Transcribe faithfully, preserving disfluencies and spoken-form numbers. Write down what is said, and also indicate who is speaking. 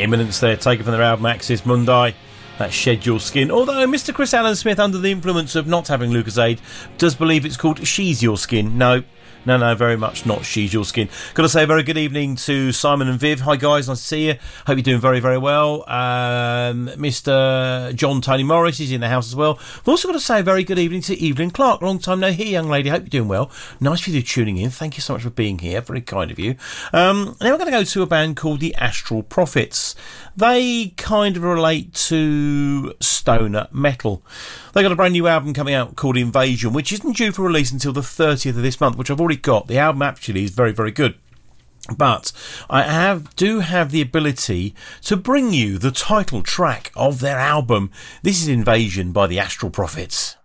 Speaker 1: Imminence there, taken from their album Axis Mundi. That Shed Your Skin. Although Mister Chris Allen Smith, under the influence of not having Lucozade, does believe it's called She's Your Skin. No. No, no, very much not She's Your Skin. Got to say a very good evening to Simon and Viv. Hi, guys. Nice to see you. Hope you're doing very, very well. Um, Mister John Tony Morris is in the house as well. We've also got to say a very good evening to Evelyn Clark. Long time no hear, young lady. Hope you're doing well. Nice for you tuning in. Thank you so much for being here. Very kind of you. Um, now we're going to go to a band called the Astral Prophets. They kind of relate to stoner metal. They got a brand new album coming out called Invasion, which isn't due for release until the thirtieth of this month, which I've already got. The album actually is very, very good. But I have do have the ability to bring you the title track of their album. This is Invasion by the Astral Prophets.